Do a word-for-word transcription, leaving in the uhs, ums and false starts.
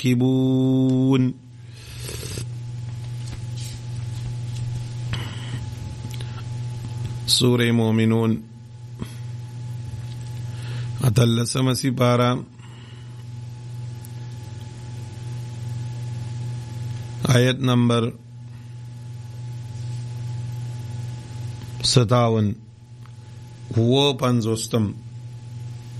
راكبون. سورة مومنون اتلسم سپارہ آیت نمبر ستاون و پنځوستم.